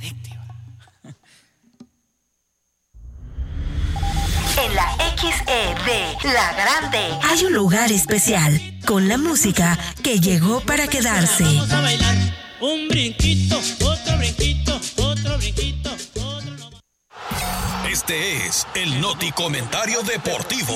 adictiva. En la XE de La Grande hay un lugar especial con la música que llegó para quedarse. Vamos a bailar un brinquito, otro brinquito, otro brinquito, otro no. Este es el Noti Comentario Deportivo.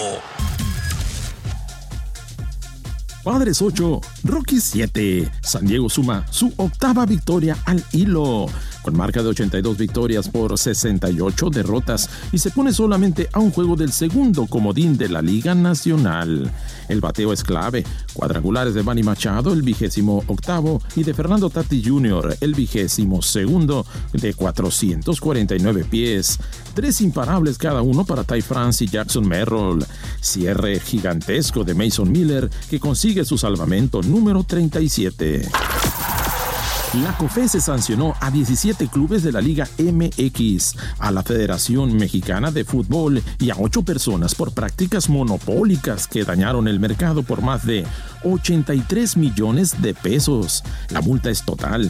Padres 8, Rockies 7. San Diego suma su 8ª victoria al hilo, con marca de 82 victorias por 68 derrotas y se pone solamente a un juego del segundo comodín de la Liga Nacional. El bateo es clave, cuadrangulares de Manny Machado, el 28º, y de Fernando Tatis Jr., el 22º, de 449 pies. 3 imparables cada uno para Ty France y Jackson Merrill. Cierre gigantesco de Mason Miller, que consigue su salvamento número 37. La COFESE sancionó a 17 clubes de la Liga MX, a la Federación Mexicana de Fútbol y a 8 personas por prácticas monopólicas que dañaron el mercado por más de 83 millones de pesos. La multa es total,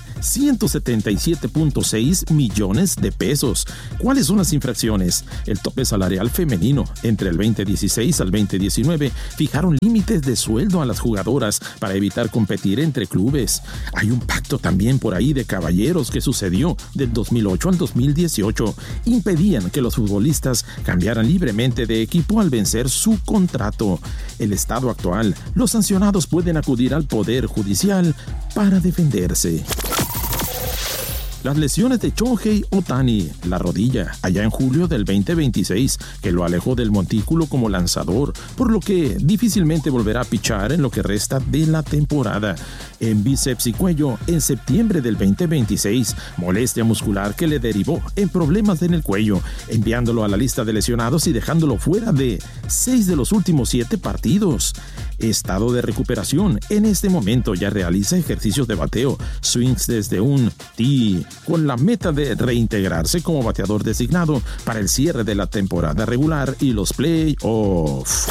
177.6 millones de pesos. ¿Cuáles son las infracciones? El tope salarial femenino. Entre el 2016 al 2019 fijaron límites de sueldo a las jugadoras para evitar competir entre clubes. Hay un pacto también por ahí de caballeros que sucedió del 2008 al 2018. Impedían que los futbolistas cambiaran libremente de equipo al vencer su contrato. El estado actual, los sancionados pueden acudir al Poder Judicial para defenderse. Las lesiones de Shohei Ohtani, la rodilla, allá en julio del 2026, que lo alejó del montículo como lanzador, por lo que difícilmente volverá a pichar en lo que resta de la temporada. En bíceps y cuello, en septiembre del 2026, molestia muscular que le derivó en problemas en el cuello, enviándolo a la lista de lesionados y dejándolo fuera de 6 de los últimos 7 partidos. Estado de recuperación. En este momento ya realiza ejercicios de bateo, swings desde un tee, con la meta de reintegrarse como bateador designado para el cierre de la temporada regular y los playoffs.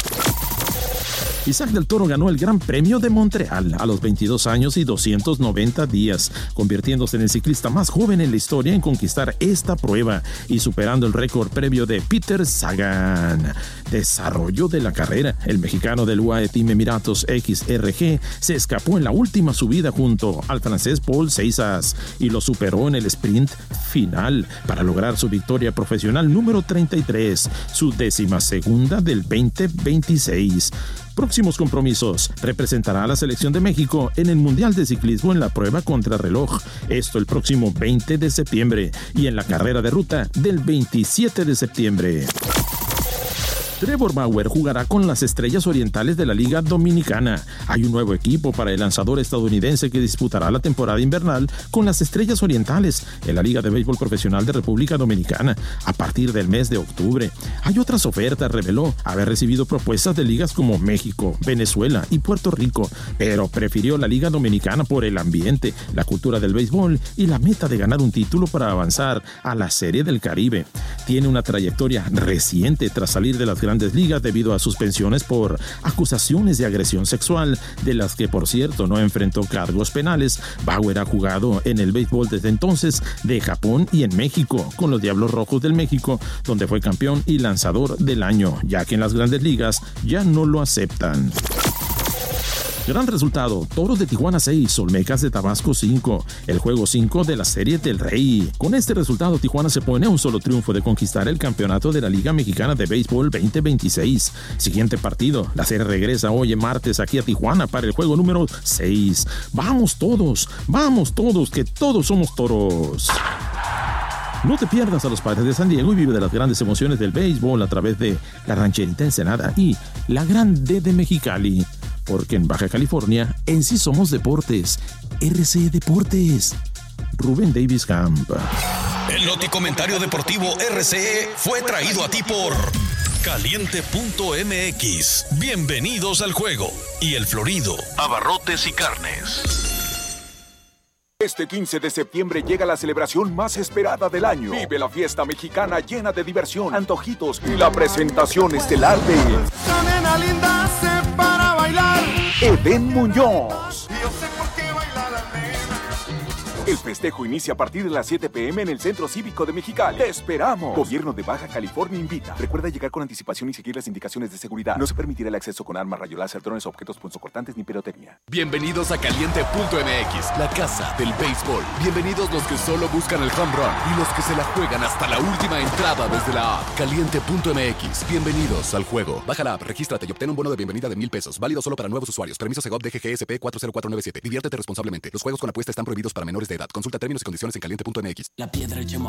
Isaac del Toro ganó el Gran Premio de Montreal a los 22 años y 290 días, convirtiéndose en el ciclista más joven en la historia en conquistar esta prueba y superando el récord previo de Peter Sagan. Desarrollo de la carrera. El mexicano del UAE Team Emiratos XRG se escapó en la última subida junto al francés Paul Seixas y lo superó en el sprint final para lograr su victoria profesional número 33, su 12ª del 2026. Próximos compromisos. Representará a la selección de México en el Mundial de Ciclismo en la prueba contrarreloj. Esto el próximo 20 de septiembre y en la carrera de ruta del 27 de septiembre. Trevor Bauer jugará con las Estrellas Orientales de la Liga Dominicana. Hay un nuevo equipo para el lanzador estadounidense que disputará la temporada invernal con las Estrellas Orientales en la Liga de Béisbol Profesional de República Dominicana a partir del mes de octubre. Hay otras ofertas, reveló haber recibido propuestas de ligas como México, Venezuela y Puerto Rico, pero prefirió la Liga Dominicana por el ambiente, la cultura del béisbol y la meta de ganar un título para avanzar a la Serie del Caribe. Tiene una trayectoria reciente tras salir de las grandes ligas debido a suspensiones por acusaciones de agresión sexual, de las que por cierto no enfrentó cargos penales. Bauer ha jugado en el béisbol desde entonces de Japón y en México con los Diablos Rojos del México, donde fue campeón y lanzador del año, ya que en las grandes ligas ya no lo aceptan. Gran resultado, Toros de Tijuana 6, Olmecas de Tabasco 5, el juego 5 de la Serie del Rey. Con este resultado, Tijuana se pone a un solo triunfo de conquistar el campeonato de la Liga Mexicana de Béisbol 2026. Siguiente partido, la serie regresa hoy martes aquí a Tijuana para el juego número 6. Vamos todos, que todos somos toros. No te pierdas a los Padres de San Diego y vive de las grandes emociones del béisbol a través de la Rancherita Ensenada y la Grande de Mexicali. Porque en Baja California, en sí somos deportes. RCE Deportes. Rubén Davis Camp. El Noti Comentario Deportivo RCE fue traído a ti por Caliente.mx. Bienvenidos al juego. Y El Florido, abarrotes y carnes. Este 15 de septiembre llega la celebración más esperada del año. Vive la fiesta mexicana llena de diversión, antojitos y la presentación estelar de Esta nena linda se para bailar. Edén Muñoz. Yo sé por qué baila la nena. El festejo inicia a partir de las 7 p.m. en el Centro Cívico de Mexicali. ¡Te esperamos! Gobierno de Baja California invita. Recuerda llegar con anticipación y seguir las indicaciones de seguridad. No se permitirá el acceso con armas, rayos láser, drones, objetos punzocortantes ni pirotecnia. Bienvenidos a Caliente.mx, la casa del béisbol. Bienvenidos los que solo buscan el home run y los que se la juegan hasta la última entrada desde la app. Caliente.mx. Bienvenidos al juego. Baja la app, regístrate y obtén un bono de bienvenida de $1,000. Válido solo para nuevos usuarios. Permiso Segov DGGSP 40497. Diviértete responsablemente. Los juegos con apuesta están prohibidos para menores de edad. Consulta términos y condiciones en Caliente.mx. La piedra